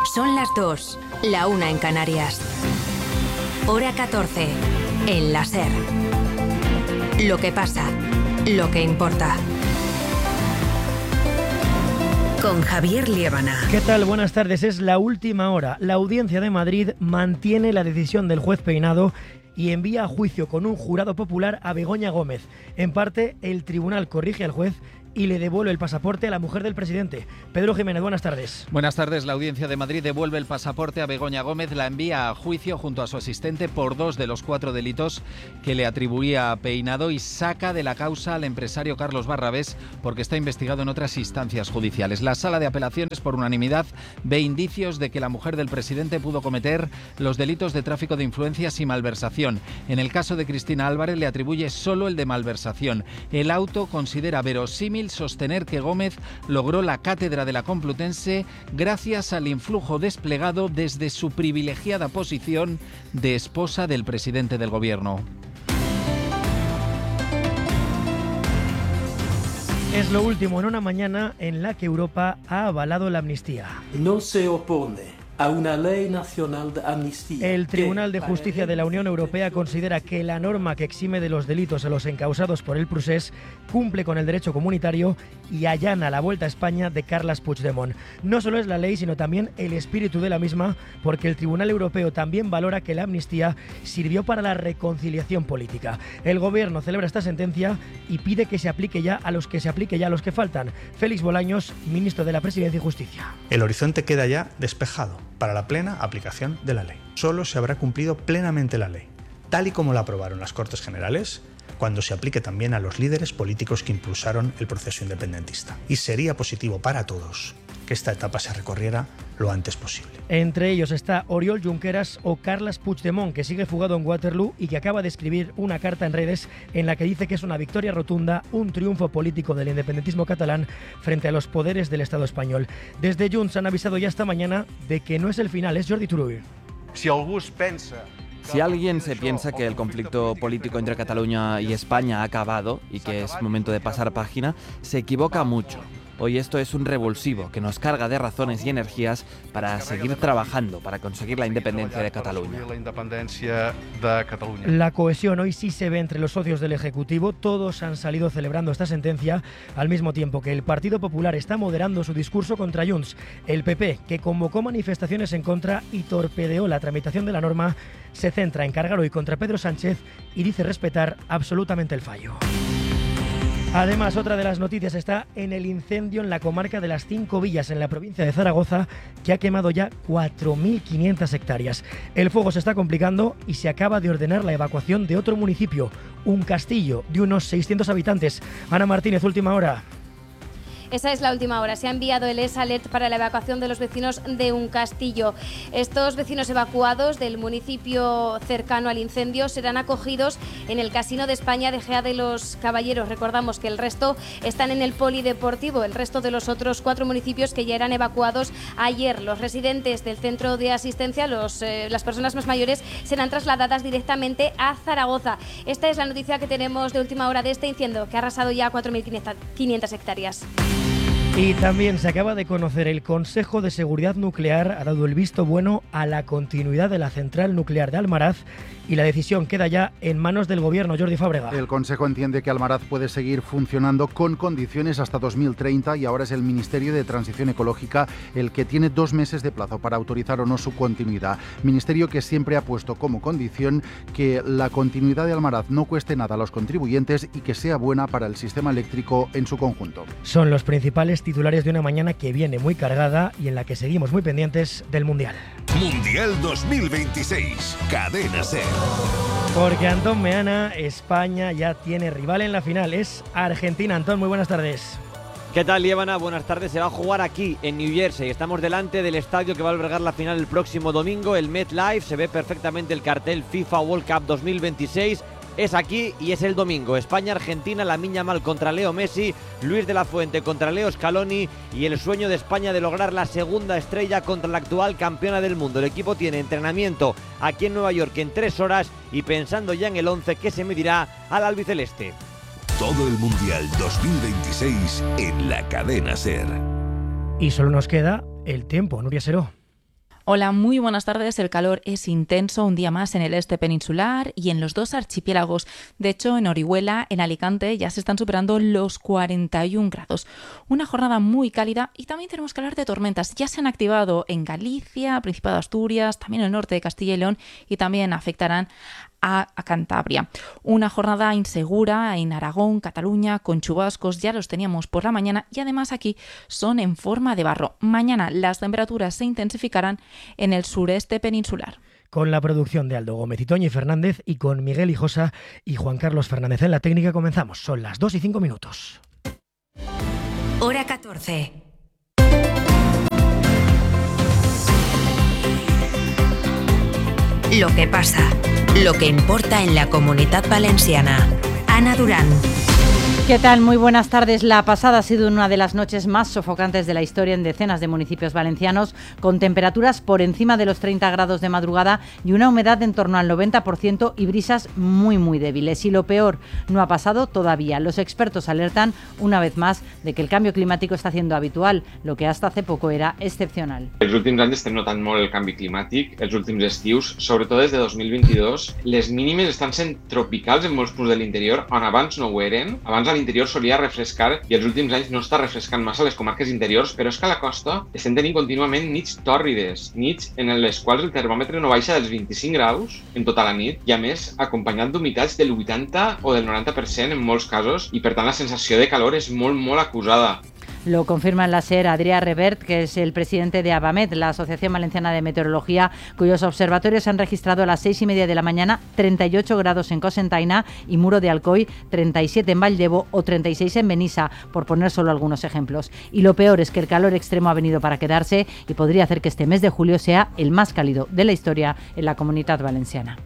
Son las 2, la 1 en Canarias. Hora 14, en la SER. Lo que pasa, lo que importa. Con Javier Liébana. ¿Qué tal? Buenas tardes. Es la última hora. La Audiencia de Madrid mantiene la decisión del juez Peinado y envía a juicio con un jurado popular a Begoña Gómez. En parte, el tribunal corrige al juez y le devuelve el pasaporte a la mujer del presidente. Pedro Jiménez, buenas tardes. Buenas tardes. La Audiencia de Madrid devuelve el pasaporte a Begoña Gómez, la envía a juicio junto a su asistente por 2 de los 4 delitos que le atribuía a Peinado y saca de la causa al empresario Carlos Barrabés porque está investigado en otras instancias judiciales. La Sala de Apelaciones, por unanimidad, ve indicios de que la mujer del presidente pudo cometer los delitos de tráfico de influencias y malversación. En el caso de Cristina Álvarez le atribuye solo el de malversación. El auto considera verosímil sostener que Gómez logró la cátedra de la Complutense gracias al influjo desplegado desde su privilegiada posición de esposa del presidente del gobierno. Es lo último en una mañana en la que Europa ha avalado la amnistía. No se opone a una ley nacional de amnistía. El Tribunal de Justicia de la Unión Europea considera que la norma que exime de los delitos a los encausados por el procés cumple con el derecho comunitario y allana la vuelta a España de Carles Puigdemont. No solo es la ley, sino también el espíritu de la misma, porque el Tribunal Europeo también valora que la amnistía sirvió para la reconciliación política. El Gobierno celebra esta sentencia y pide que se aplique ya a los que faltan. Félix Bolaños, ministro de la Presidencia y Justicia. El horizonte queda ya despejado para la plena aplicación de la ley. Solo se habrá cumplido plenamente la ley, tal y como la aprobaron las Cortes Generales, cuando se aplique también a los líderes políticos que impulsaron el proceso independentista. Y sería positivo para todos que esta etapa se recorriera lo antes posible. Entre ellos está Oriol Junqueras o Carles Puigdemont, que sigue fugado en Waterloo y que acaba de escribir una carta en redes en la que dice que es una victoria rotunda, un triunfo político del independentismo catalán frente a los poderes del Estado español. Desde Junts han avisado ya esta mañana de que no es el final, es Jordi Turull. Si alguien se piensa que el conflicto político entre Cataluña y España ha acabado y que es momento de pasar página, se equivoca mucho. Hoy esto es un revulsivo que nos carga de razones y energías para seguir trabajando para conseguir la independencia de Cataluña. La cohesión hoy sí se ve entre los socios del Ejecutivo. Todos han salido celebrando esta sentencia al mismo tiempo que el Partido Popular está moderando su discurso contra Junts. El PP, que convocó manifestaciones en contra y torpedeó la tramitación de la norma, se centra en cargar hoy contra Pedro Sánchez y dice respetar absolutamente el fallo. Además, otra de las noticias está en el incendio en la comarca de las 5 Villas, en la provincia de Zaragoza, que ha quemado ya 4.500 hectáreas. El fuego se está complicando y se acaba de ordenar la evacuación de otro municipio, un castillo de unos 600 habitantes. Ana Martínez, última hora. Esa es la última hora. Se ha enviado el SALERT para la evacuación de los vecinos de un castillo. Estos vecinos evacuados del municipio cercano al incendio serán acogidos en el Casino de España de Gea de los Caballeros. Recordamos que el resto están en el polideportivo, el resto de los otros 4 municipios que ya eran evacuados ayer. Los residentes del centro de asistencia, las personas más mayores, serán trasladadas directamente a Zaragoza. Esta es la noticia que tenemos de última hora de este incendio, que ha arrasado ya 4.500 hectáreas. Y también se acaba de conocer el Consejo de Seguridad Nuclear ha dado el visto bueno a la continuidad de la central nuclear de Almaraz y la decisión queda ya en manos del Gobierno. Jordi Fábrega. El Consejo entiende que Almaraz puede seguir funcionando con condiciones hasta 2030 y ahora es el Ministerio de Transición Ecológica el que tiene 2 meses de plazo para autorizar o no su continuidad. Ministerio que siempre ha puesto como condición que la continuidad de Almaraz no cueste nada a los contribuyentes y que sea buena para el sistema eléctrico en su conjunto. Son los principales titulares de una mañana que viene muy cargada y en la que seguimos muy pendientes del Mundial. Mundial 2026, Cadena SER. Porque Antón Meana, España ya tiene rival en la final, es Argentina. Antón, muy buenas tardes. ¿Qué tal, Liébana? Buenas tardes. Se va a jugar aquí, en New Jersey. Estamos delante del estadio que va a albergar la final el próximo domingo, el MetLife. Se ve perfectamente el cartel FIFA World Cup 2026. Es aquí y es el domingo. España-Argentina, Lamine Yamal contra Leo Messi, Luis de la Fuente contra Leo Scaloni y el sueño de España de lograr la segunda estrella contra la actual campeona del mundo. El equipo tiene entrenamiento aquí en Nueva York en 3 horas y pensando ya en el 11 que se medirá al albiceleste. Todo el Mundial 2026 en la Cadena SER. Y solo nos queda el tiempo, Nuria Seró. Hola, muy buenas tardes. El calor es intenso un día más en el este peninsular y en los 2 archipiélagos. De hecho, en Orihuela, en Alicante, ya se están superando los 41 grados. Una jornada muy cálida y también tenemos que hablar de tormentas. Ya se han activado en Galicia, Principado de Asturias, también el norte de Castilla y León y también afectarán a Cantabria. Una jornada insegura en Aragón, Cataluña, con chubascos, ya los teníamos por la mañana y además aquí son en forma de barro. Mañana las temperaturas se intensificarán en el sureste peninsular. Con la producción de Aldo Gómez y Toñi Fernández y con Miguel Hijosa y Juan Carlos Fernández en la técnica comenzamos. Son las 2:05. Hora 14. Lo que pasa, lo que importa en la Comunitat Valenciana. Ana Durán. ¿Qué tal? Muy buenas tardes. La pasada ha sido una de las noches más sofocantes de la historia en decenas de municipios valencianos, con temperaturas por encima de los 30 grados de madrugada y una humedad en torno al 90% y brisas muy débiles. Y lo peor no ha pasado todavía. Los expertos alertan una vez más de que el cambio climático está haciendo habitual, lo que hasta hace poco era excepcional. Els últims anys estem notant molt el canvi climàtic, els últims estius, sobretot des de 2022. Les mínimes estan sent tropicals en molts punts de l'interior, on abans no ho eren. Abans a l'interior solia refrescar i els últims anys no està refrescant massa les comarques interiors, però és que a la costa estem tenint contínuament nits tòrrides, nits en les quals el termòmetre no baixa dels 25 graus en tota la nit i a més acompanyat d'humitats del 80 o del 90% en molts casos i per tant la sensació de calor és molt acusada. Lo confirma en la SER Adrià Revert, que es el presidente de ABAMET, la Asociación Valenciana de Meteorología, cuyos observatorios han registrado a las 6:30 de la mañana 38 grados en Cocentaina y Muro de Alcoy, 37 en Valldebo o 36 en Benissa, por poner solo algunos ejemplos. Y lo peor es que el calor extremo ha venido para quedarse y podría hacer que este mes de julio sea el más cálido de la historia en la Comunitat Valenciana.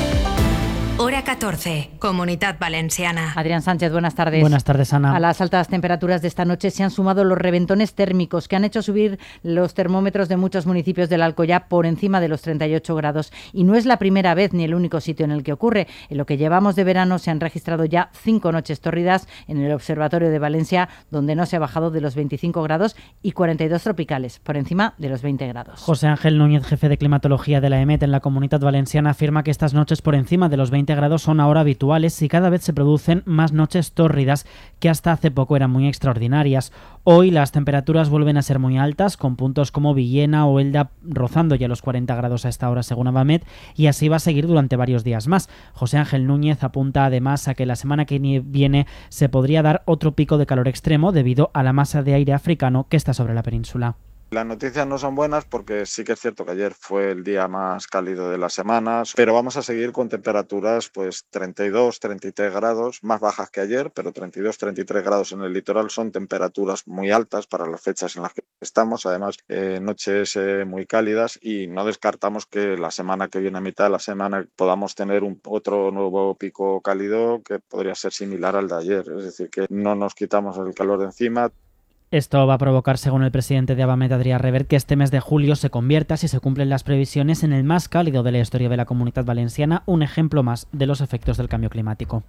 Hora 14, Comunitat Valenciana. Adrián Sánchez, buenas tardes. Buenas tardes, Ana. A las altas temperaturas de esta noche se han sumado los reventones térmicos que han hecho subir los termómetros de muchos municipios del Alcoyá por encima de los 38 grados. Y no es la primera vez ni el único sitio en el que ocurre. En lo que llevamos de verano se han registrado ya 5 noches tórridas en el Observatorio de Valencia, donde no se ha bajado de los 25 grados y 42 tropicales, por encima de los 20 grados. José Ángel Núñez, jefe de climatología de la EMET en la Comunitat Valenciana, afirma que estas noches por encima de los 20 grados son ahora habituales y cada vez se producen más noches tórridas que hasta hace poco eran muy extraordinarias. Hoy las temperaturas vuelven a ser muy altas, con puntos como Villena o Elda rozando ya los 40 grados a esta hora según ABAMET, y así va a seguir durante varios días más. José Ángel Núñez apunta además a que la semana que viene se podría dar otro pico de calor extremo debido a la masa de aire africano que está sobre la península. Las noticias no son buenas porque sí que es cierto que ayer fue el día más cálido de las semanas, pero vamos a seguir con temperaturas pues 32, 33 grados, más bajas que ayer, pero 32, 33 grados en el litoral son temperaturas muy altas para las fechas en las que estamos, además noches muy cálidas, y no descartamos que la semana que viene, a mitad de la semana, podamos tener otro nuevo pico cálido que podría ser similar al de ayer, es decir, que no nos quitamos el calor de encima. Esto va a provocar, según el presidente de ABAMET, Adrià Revert, que este mes de julio se convierta, si se cumplen las previsiones, en el más cálido de la historia de la Comunitat Valenciana, un ejemplo más de los efectos del cambio climático.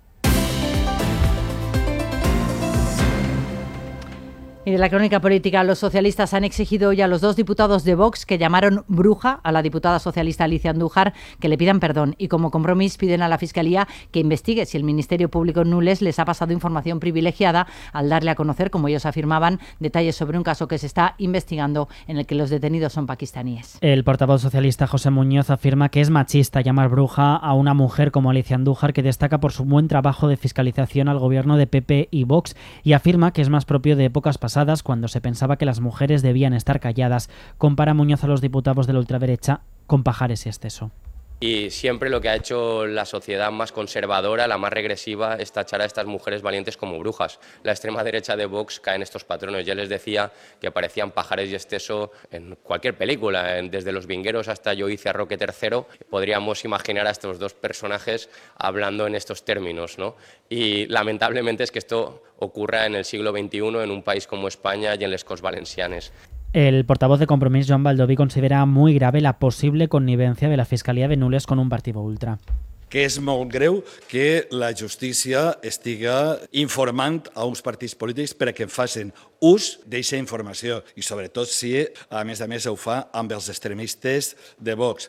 Y de la crónica política, los socialistas han exigido hoy a los 2 diputados de Vox que llamaron bruja a la diputada socialista Alicia Andújar que le pidan perdón, y como compromiso piden a la Fiscalía que investigue si el Ministerio Público en Nules les ha pasado información privilegiada al darle a conocer, como ellos afirmaban, detalles sobre un caso que se está investigando en el que los detenidos son pakistaníes. El portavoz socialista José Muñoz afirma que es machista llamar bruja a una mujer como Alicia Andújar, que destaca por su buen trabajo de fiscalización al gobierno de PP y Vox, y afirma que es más propio de épocas pasadas, cuando se pensaba que las mujeres debían estar calladas. Compara Muñoz a los diputados de la ultraderecha con pajares y exceso. Y siempre lo que ha hecho la sociedad más conservadora, la más regresiva, es tachar a estas mujeres valientes como brujas. La extrema derecha de Vox cae en estos patrones. Ya les decía que parecían pajares y exceso en cualquier película, desde Los Vingueros hasta Yo hice a Roque III. Podríamos imaginar a estos dos personajes hablando en estos términos, ¿no? Y lamentablemente es que esto ocurra en el siglo XXI en un país como España y en les Corts Valencianes. El portavoz de Compromís, Joan Baldoví, considera muy grave la posible connivencia de la Fiscalía de Nules con un partido ultra. que és molt greu que la justícia estiga informant a uns partits polítics perquè facin ús d'aquesta informació i sobretot si, a més, ho fa amb els extremistes de Vox.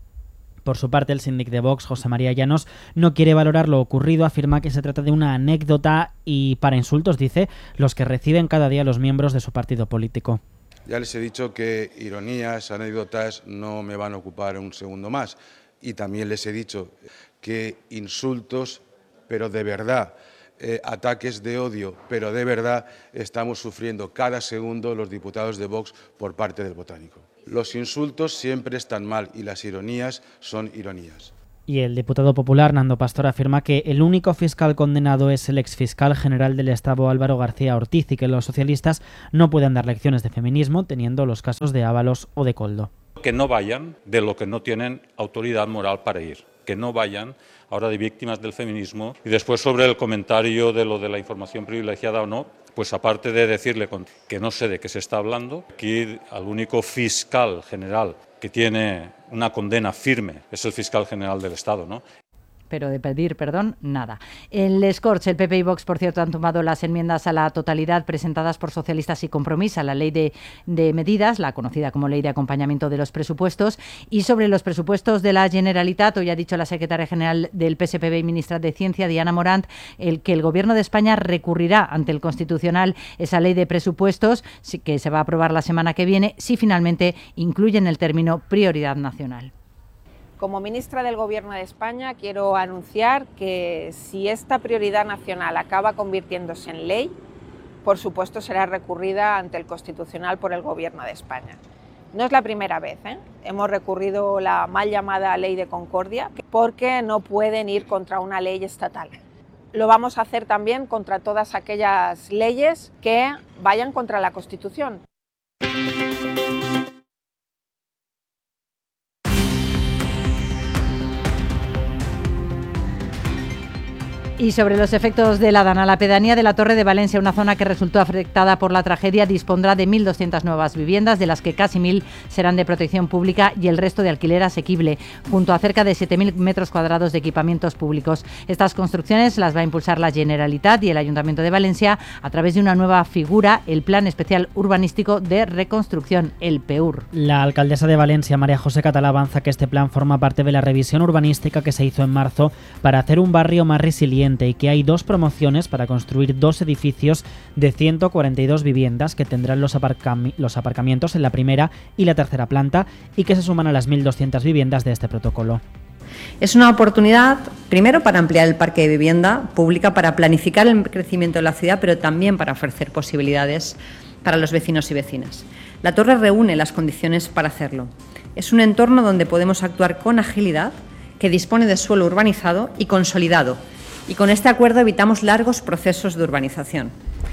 Por su parte, el síndic de Vox, José María Llanos, no quiere valorar lo ocurrido, afirma que se trata de una anécdota y para insultos, dice, los que reciben cada día los miembros de su partido político. Ya les he dicho que ironías, anécdotas no me van a ocupar un segundo más. Y también les he dicho que insultos, pero de verdad, ataques de odio, pero de verdad estamos sufriendo cada segundo los diputados de Vox por parte del Botánico. Los insultos siempre están mal y las ironías son ironías. Y el diputado popular Nando Pastor afirma que el único fiscal condenado es el exfiscal general del Estado Álvaro García Ortiz y que los socialistas no pueden dar lecciones de feminismo teniendo los casos de Ábalos o de Koldo. Que no vayan de lo que no tienen autoridad moral para ir, que no vayan ahora de víctimas del feminismo. Y después sobre el comentario de lo de la información privilegiada o no, pues aparte de decirle que no sé de qué se está hablando, aquí al único fiscal general que tiene una condena firme es el fiscal general del Estado, ¿no? Pero de pedir perdón, nada. En Les Corts, el PP y Vox, por cierto, han tumbado las enmiendas a la totalidad presentadas por Socialistas y Compromís a la ley de medidas, la conocida como ley de acompañamiento de los presupuestos. Y sobre los presupuestos de la Generalitat, hoy ha dicho la secretaria general del PSPB y ministra de Ciencia, Diana Morant, que el Gobierno de España recurrirá ante el Constitucional esa ley de presupuestos que se va a aprobar la semana que viene si finalmente incluyen el término prioridad nacional. Como ministra del Gobierno de España quiero anunciar que si esta prioridad nacional acaba convirtiéndose en ley, por supuesto será recurrida ante el Constitucional por el Gobierno de España. No es la primera vez, hemos recurrido la mal llamada Ley de Concordia porque no pueden ir contra una ley estatal. Lo vamos a hacer también contra todas aquellas leyes que vayan contra la Constitución. Y sobre los efectos de la Dana, la pedanía de la Torre de Valencia, una zona que resultó afectada por la tragedia, dispondrá de 1.200 nuevas viviendas, de las que casi 1.000 serán de protección pública y el resto de alquiler asequible, junto a cerca de 7.000 metros cuadrados de equipamientos públicos. Estas construcciones las va a impulsar la Generalitat y el Ayuntamiento de Valencia a través de una nueva figura, el Plan Especial Urbanístico de Reconstrucción, el PEUR. La alcaldesa de Valencia, María José Catalá, avanza que este plan forma parte de la revisión urbanística que se hizo en marzo para hacer un barrio más resiliente y que hay 2 promociones para construir 2 edificios de 142 viviendas que tendrán los aparcamientos en la primera y la tercera planta y que se suman a las 1.200 viviendas de este protocolo. Es una oportunidad, primero, para ampliar el parque de vivienda pública, para planificar el crecimiento de la ciudad, pero también para ofrecer posibilidades para los vecinos y vecinas. La torre reúne las condiciones para hacerlo. Es un entorno donde podemos actuar con agilidad, que dispone de suelo urbanizado y consolidado, y con este acuerdo evitamos largos procesos de urbanización.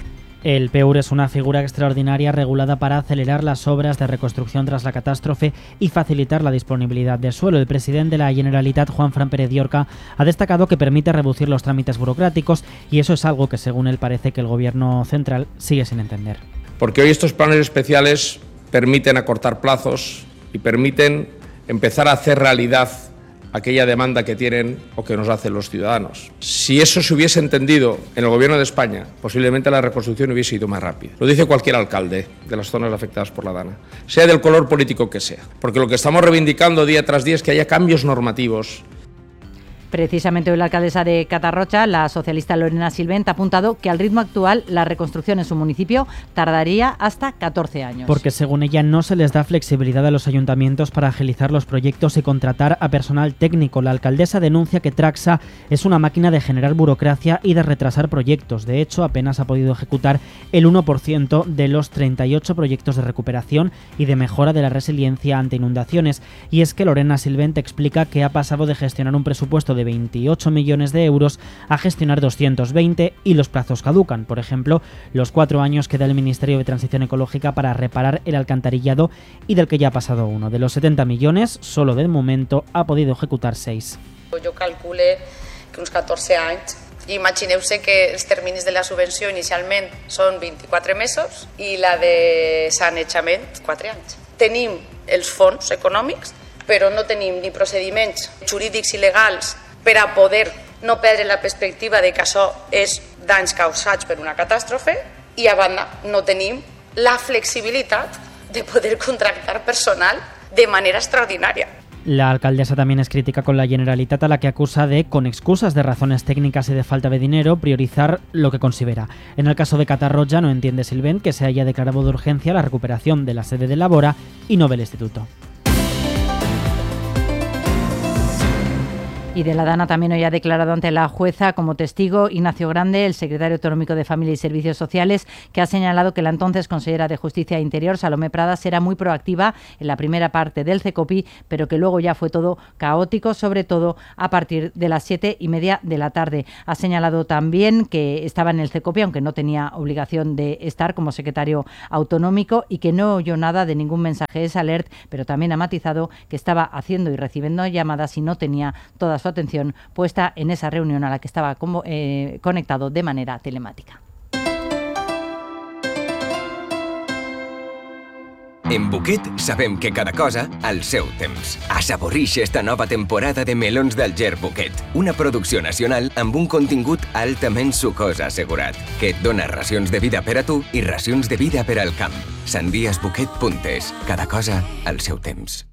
El PEUR es una figura extraordinaria regulada para acelerar las obras de reconstrucción tras la catástrofe y facilitar la disponibilidad de suelo. El presidente de la Generalitat, Juanfran Pérez Llorca, ha destacado que permite reducir los trámites burocráticos y eso es algo que, según él, parece que el Gobierno central sigue sin entender. Porque hoy estos planes especiales permiten acortar plazos y permiten empezar a hacer realidad aquella demanda que tienen o que nos hacen los ciudadanos. Si eso se hubiese entendido en el Gobierno de España, posiblemente la reconstrucción hubiese ido más rápida. Lo dice cualquier alcalde de las zonas afectadas por la Dana, sea del color político que sea. Porque lo que estamos reivindicando día tras día es que haya cambios normativos. Precisamente hoy la alcaldesa de Catarrocha, la socialista Lorena Silvent, ha apuntado que al ritmo actual la reconstrucción en su municipio tardaría hasta 14 años. Porque según ella no se les da flexibilidad a los ayuntamientos para agilizar los proyectos y contratar a personal técnico. La alcaldesa denuncia que Traxa es una máquina de generar burocracia y de retrasar proyectos. De hecho, apenas ha podido ejecutar el 1% de los 38 proyectos de recuperación y de mejora de la resiliencia ante inundaciones. Y es que Lorena Silvent explica que ha pasado de gestionar un presupuesto de 28 millones de euros a gestionar 220 y los plazos caducan. Por ejemplo, los 4 años que da el Ministerio de Transición Ecológica para reparar el alcantarillado y del que ya ha pasado 1. De los 70 millones, solo de momento ha podido ejecutar 6. Jo calcule que uns 14 anys. Imagineu-se que els terminis de la subvenció inicialment són 24 mesos i la de sanejament 4 anys. Tenim els fons econòmics, però no tenim ni procediments jurídics i legals per a poder no perdre la perspectiva de que això és danys causats per una catàstrofe i, a banda, no tenim la flexibilitat de poder contractar personal de manera extraordinaria. La alcaldesa también es crítica con la Generalitat, a la que acusa de, con excusas de razones técnicas y de falta de dinero, priorizar lo que considera. En el caso de Catarroja no entiende Silvent que se haya declarado de urgencia la recuperación de la sede de Labora y no del instituto. Y de la Dana también hoy ha declarado ante la jueza como testigo Ignacio Grande, el secretario autonómico de Familia y Servicios Sociales, que ha señalado que la entonces consellera de Justicia e Interior, Salomé Pradas, era muy proactiva en la primera parte del CECOPI, pero que luego ya fue todo caótico, sobre todo a partir de las 7:30 de la tarde. Ha señalado también que estaba en el CECOPI, aunque no tenía obligación de estar como secretario autonómico, y que no oyó nada de ningún mensaje de Salert, pero también ha matizado que estaba haciendo y recibiendo llamadas y no tenía toda su atención puesta en esa reunión a la que estaba conectado de manera telemática. En Buquet sabem que cada cosa al seu temps. Assaborix esta nova temporada de melons d'Alger Buquet, una producció nacional amb un contingut altament sucós assegurat, que et dona racions de vida per a tu i racions de vida per al camp. Sandiasbuquet.es. Cada cosa al seu temps.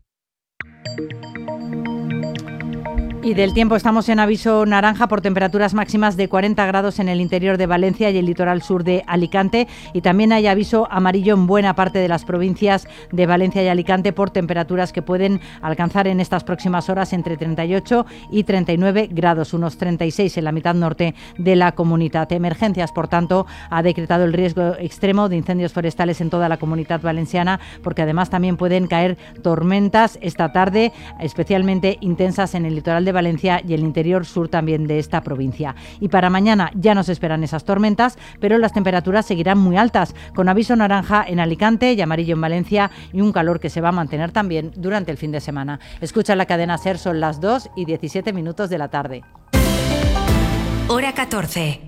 Y del tiempo, estamos en aviso naranja por temperaturas máximas de 40 grados en el interior de Valencia y el litoral sur de Alicante, y también hay aviso amarillo en buena parte de las provincias de Valencia y Alicante por temperaturas que pueden alcanzar en estas próximas horas entre 38 y 39 grados, unos 36 en la mitad norte de la comunidad. Emergencias, por tanto, ha decretado el riesgo extremo de incendios forestales en toda la comunidad valenciana, porque además también pueden caer tormentas esta tarde, especialmente intensas en el litoral de Valencia y el interior sur también de esta provincia. Y para mañana ya no se esperan esas tormentas, pero las temperaturas seguirán muy altas, con aviso naranja en Alicante y amarillo en Valencia, y un calor que se va a mantener también durante el fin de semana. Escucha la cadena SER, son las 2:17 de la tarde. Hora 14.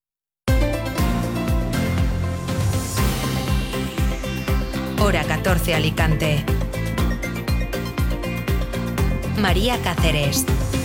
Hora 14 Alicante. María Cáceres.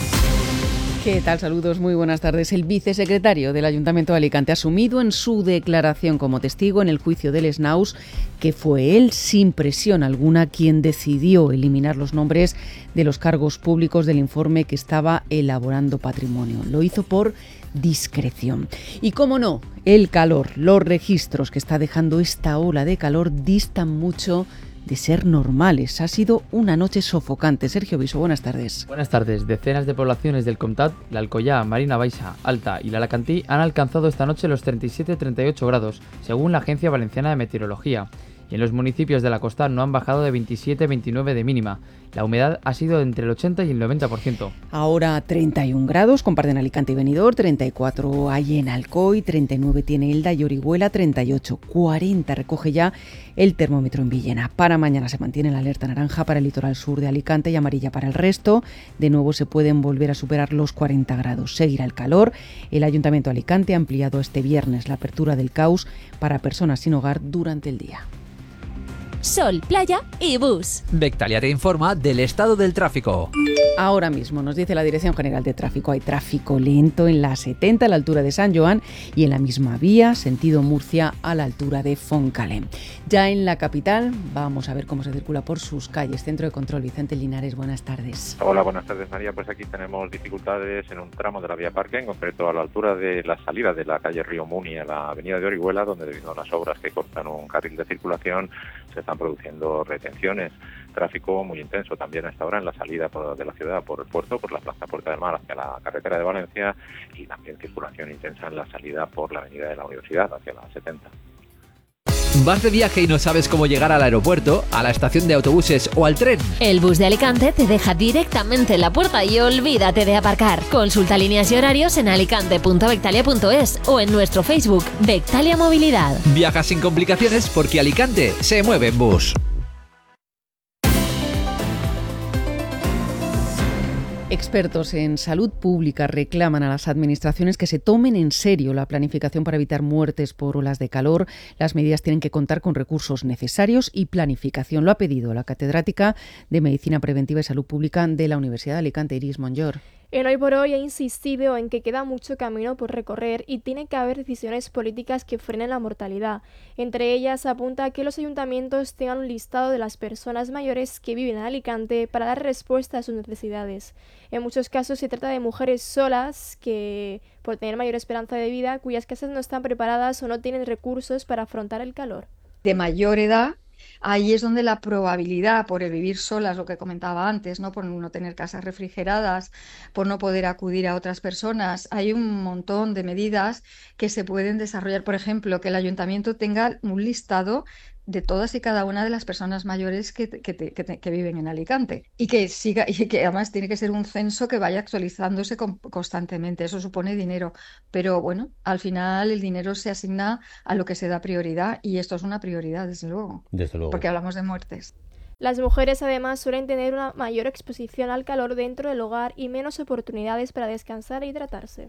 ¿Qué tal? Saludos, muy buenas tardes. El vicesecretario del Ayuntamiento de Alicante ha asumido en su declaración como testigo en el juicio del Snaus que fue él, sin presión alguna, quien decidió eliminar los nombres de los cargos públicos del informe que estaba elaborando Patrimonio. Lo hizo por discreción. Y cómo no, el calor, los registros que está dejando esta ola de calor distan mucho de ser normales. Ha sido una noche sofocante. Sergio Viso, buenas tardes. Buenas tardes. Decenas de poblaciones del Comtat, la Alcoyá, Marina Baixa, Alta y la Alacantí han alcanzado esta noche los 37-38 grados, según la Agencia Valenciana de Meteorología. Y en los municipios de la costa no han bajado de 27-29 de mínima. La humedad ha sido entre el 80 y el 90%. Ahora 31 grados, comparten Alicante y Benidorm, 34 hay en Alcoy, 39 tiene Elda y Orihuela, 38, 40 recoge ya el termómetro en Villena. Para mañana se mantiene la alerta naranja para el litoral sur de Alicante y amarilla para el resto. De nuevo se pueden volver a superar los 40 grados. Seguirá el calor. El Ayuntamiento de Alicante ha ampliado este viernes la apertura del CAUS para personas sin hogar durante el día. Sol, playa y bus. Vectalia te informa del estado del tráfico. Ahora mismo nos dice la Dirección General de Tráfico, hay tráfico lento en la 70 a la altura de San Joan y en la misma vía, sentido Murcia, a la altura de Foncalén. Ya en la capital, vamos a ver cómo se circula por sus calles. Centro de Control, Vicente Linares, buenas tardes. Hola, buenas tardes, María. Pues aquí tenemos dificultades en un tramo de la vía Parque, en concreto a la altura de la salida de la calle Río Muni a la avenida de Orihuela, donde debido a las obras que cortan un carril de circulación se están produciendo retenciones. Tráfico muy intenso también a esta hora en la salida de la ciudad por el puerto, por la Plaza Puerta del Mar hacia la carretera de Valencia, y también circulación intensa en la salida por la avenida de la Universidad hacia la 70. ¿Vas de viaje y no sabes cómo llegar al aeropuerto, a la estación de autobuses o al tren? El bus de Alicante te deja directamente en la puerta y olvídate de aparcar. Consulta líneas y horarios en alicante.vectalia.es o en nuestro Facebook, Vectalia Movilidad. Viaja sin complicaciones porque Alicante se mueve en bus. Expertos en salud pública reclaman a las administraciones que se tomen en serio la planificación para evitar muertes por olas de calor. Las medidas tienen que contar con recursos necesarios y planificación. Lo ha pedido la catedrática de Medicina Preventiva y Salud Pública de la Universidad de Alicante, Iris Monllor. En Hoy por Hoy ha insistido en que queda mucho camino por recorrer y tiene que haber decisiones políticas que frenen la mortalidad. Entre ellas apunta a que los ayuntamientos tengan un listado de las personas mayores que viven en Alicante para dar respuesta a sus necesidades. En muchos casos se trata de mujeres solas que, por tener mayor esperanza de vida, cuyas casas no están preparadas o no tienen recursos para afrontar el calor. De mayor edad, ahí es donde la probabilidad por el vivir solas, lo que comentaba antes, ¿no? Por no tener casas refrigeradas, por no poder acudir a otras personas, hay un montón de medidas que se pueden desarrollar. Por ejemplo, que el ayuntamiento tenga un listado de todas y cada una de las personas mayores que viven en Alicante y que siga, y que además tiene que ser un censo que vaya actualizándose constantemente. Eso supone dinero, pero bueno, al final el dinero se asigna a lo que se da prioridad y esto es una prioridad, desde luego. Desde luego. Porque hablamos de muertes. Las mujeres además suelen tener una mayor exposición al calor dentro del hogar y menos oportunidades para descansar e hidratarse.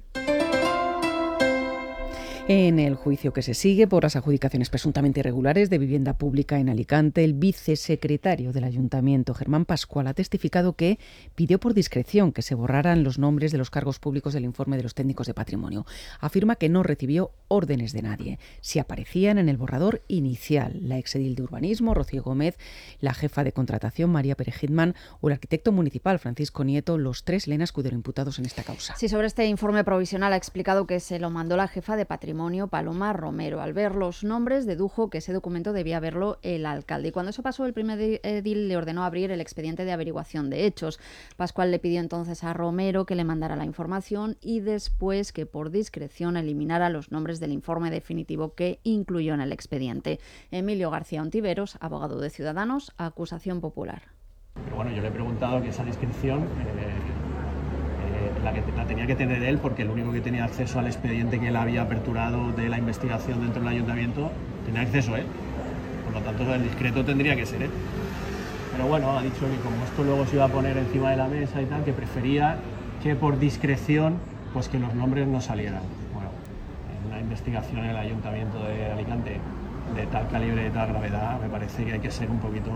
En el juicio que se sigue por las adjudicaciones presuntamente irregulares de vivienda pública en Alicante, el vicesecretario del Ayuntamiento, Germán Pascual, ha testificado que pidió por discreción que se borraran los nombres de los cargos públicos del informe de los técnicos de patrimonio. Afirma que no recibió órdenes de nadie. Si aparecían en el borrador inicial, la exedil de Urbanismo, Rocío Gómez, la jefa de contratación, María Pérez Hitman, o el arquitecto municipal, Francisco Nieto, los tres Elena Escudero imputados en esta causa. Sí, sobre este informe provisional ha explicado que se lo mandó la jefa de patrimonio, Paloma Romero. Al ver los nombres, dedujo que ese documento debía verlo el alcalde. Y cuando eso pasó, el primer edil le ordenó abrir el expediente de averiguación de hechos. Pascual le pidió entonces a Romero que le mandara la información y después que por discreción eliminara los nombres del informe definitivo que incluyó en el expediente. Emilio García Ontiveros, abogado de Ciudadanos, acusación popular. Pero bueno, yo le he preguntado que esa discreción la tenía que tener él, porque el único que tenía acceso al expediente que él había aperturado de la investigación dentro del ayuntamiento tenía acceso él. Por lo tanto, el discreto tendría que ser él. Pero bueno, ha dicho que como esto luego se iba a poner encima de la mesa y tal, que prefería que por discreción pues que los nombres no salieran. Bueno, en una investigación en el ayuntamiento de Alicante de tal calibre, de tal gravedad, me parece que hay que ser un poquito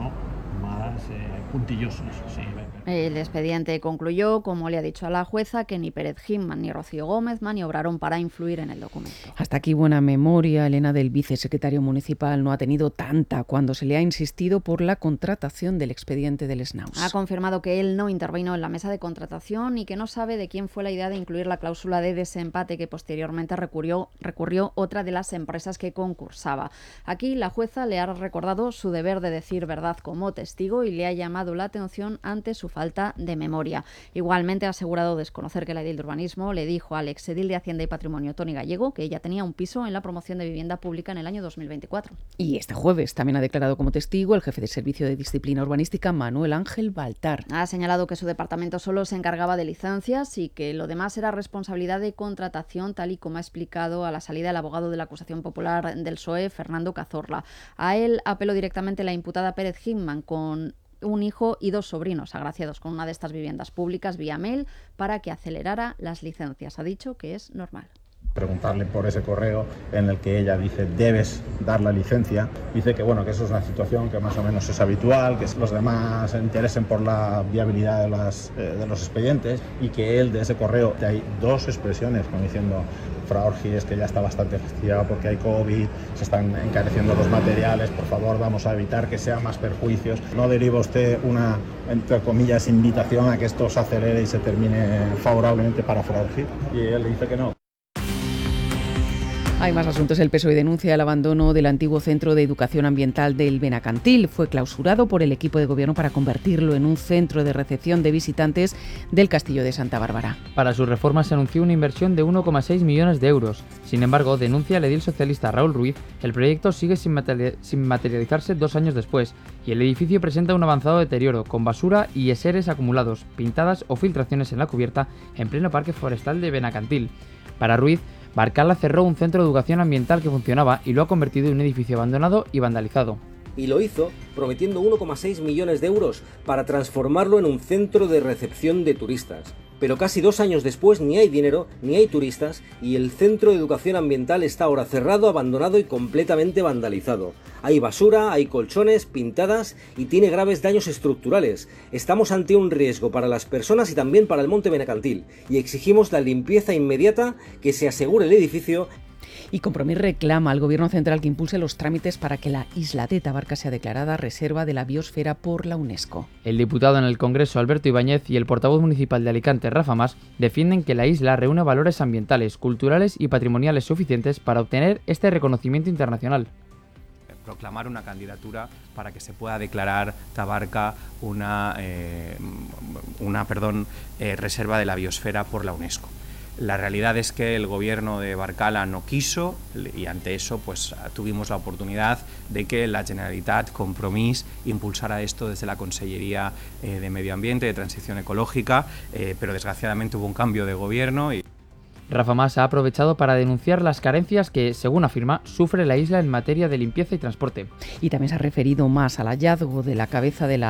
más puntillosos. Sí. El expediente concluyó, como le ha dicho a la jueza, que ni Pérez Hitman ni Rocío Gómez maniobraron para influir en el documento. Hasta aquí buena memoria, Elena, del vicesecretario municipal. No ha tenido tanta cuando se le ha insistido por la contratación del expediente del SNAUS. Ha confirmado que él no intervino en la mesa de contratación y que no sabe de quién fue la idea de incluir la cláusula de desempate que posteriormente recurrió otra de las empresas que concursaba. Aquí la jueza le ha recordado su deber de decir verdad como testigo y le ha llamado la atención ante su falta de memoria. Igualmente ha asegurado desconocer que la edil de Urbanismo le dijo al exedil de Hacienda y Patrimonio, Toni Gallego, que ella tenía un piso en la promoción de vivienda pública en el año 2024. Y este jueves también ha declarado como testigo el jefe de Servicio de Disciplina Urbanística, Manuel Ángel Baltar. Ha señalado que su departamento solo se encargaba de licencias y que lo demás era responsabilidad de contratación, tal y como ha explicado a la salida el abogado de la acusación popular del PSOE, Fernando Cazorla. A él apeló directamente la imputada Pérez Hitman, con un hijo y 2 sobrinos agraciados con una de estas viviendas públicas vía mail para que acelerara las licencias. Ha dicho que es normal. Preguntarle por ese correo en el que ella dice debes dar la licencia, dice que bueno, que eso es una situación que más o menos es habitual, que los demás se interesen por la viabilidad de los expedientes, y que él de ese correo hay 2 expresiones como diciendo: Fra Orgi, es que ya está bastante fastidiado porque hay COVID, se están encareciendo los materiales, por favor vamos a evitar que sea más perjuicios. ¿No deriva usted una, entre comillas, invitación a que esto se acelere y se termine favorablemente para Fra Orgi? Y él le dice que no. Hay más asuntos. El PSOE denuncia el abandono del antiguo Centro de Educación Ambiental del Benacantil. Fue clausurado por el equipo de gobierno para convertirlo en un centro de recepción de visitantes del Castillo de Santa Bárbara. Para su reforma se anunció una inversión de 1,6 millones de euros. Sin embargo, denuncia el edil socialista Raúl Ruiz, el proyecto sigue sin materializarse 2 años después y el edificio presenta un avanzado deterioro, con basura y eseres acumulados, pintadas o filtraciones en la cubierta en pleno parque forestal de Benacantil. Para Ruiz, Barcala cerró un centro de educación ambiental que funcionaba y lo ha convertido en un edificio abandonado y vandalizado. y lo hizo prometiendo 1,6 millones de euros para transformarlo en un centro de recepción de turistas. Pero casi 2 años después ni hay dinero, ni hay turistas, y el centro de educación ambiental está ahora cerrado, abandonado y completamente vandalizado. Hay basura, hay colchones, pintadas y tiene graves daños estructurales. Estamos ante un riesgo para las personas y también para el monte mercantil, y exigimos la limpieza inmediata, que se asegure el edificio. Y Compromís reclama al Gobierno central que impulse los trámites para que la isla de Tabarca sea declarada Reserva de la Biosfera por la UNESCO. El diputado en el Congreso, Alberto Ibáñez, y el portavoz municipal de Alicante, Rafa Mas, defienden que la isla reúne valores ambientales, culturales y patrimoniales suficientes para obtener este reconocimiento internacional. Proclamar una candidatura para que se pueda declarar Tabarca una reserva de la biosfera por la UNESCO. La realidad es que el gobierno de Barcala no quiso, y ante eso pues tuvimos la oportunidad de que la Generalitat, Compromís, impulsara esto desde la Consellería de Medio Ambiente, de Transición Ecológica, pero desgraciadamente hubo un cambio de gobierno. Rafa Mas ha aprovechado para denunciar las carencias que, según afirma, sufre la isla en materia de limpieza y transporte. Y también se ha referido más al hallazgo de la cabeza de la